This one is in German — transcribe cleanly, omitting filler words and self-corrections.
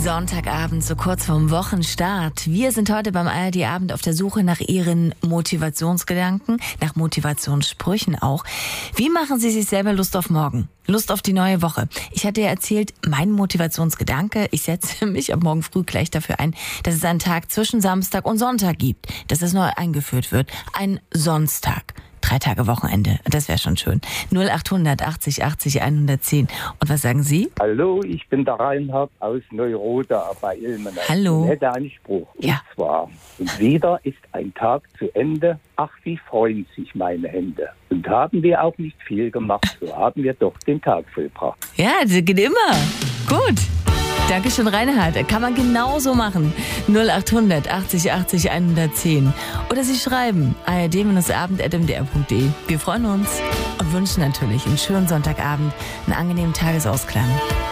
Sonntagabend, so kurz vorm Wochenstart. Wir sind heute beim ARD-Abend auf der Suche nach Ihren Motivationsgedanken, nach Motivationssprüchen auch. Wie machen Sie sich selber Lust auf morgen? Lust auf die neue Woche? Ich hatte ja erzählt, mein Motivationsgedanke, ich setze mich ab morgen früh gleich dafür ein, dass es einen Tag zwischen Samstag und Sonntag gibt, dass das neu eingeführt wird. Ein Sonntag. 3 Tage Wochenende. Das wäre schon schön. 0800 80 80 110. Und was sagen Sie? Hallo, ich bin der Reinhard aus Neuroda bei Ilmenau. Hallo. Ich hätte einen Spruch. Ja. Und zwar, und wieder ist ein Tag zu Ende. Ach, wie freuen sich meine Hände. Und haben wir auch nicht viel gemacht, so haben wir doch den Tag vollbracht. Ja, das geht immer. Gut. Dankeschön, Reinhard. Kann man genauso machen. 0800 80 80 110. Oder Sie schreiben ard-abend@mdr.de. Wir freuen uns und wünschen natürlich einen schönen Sonntagabend, einen angenehmen Tagesausklang.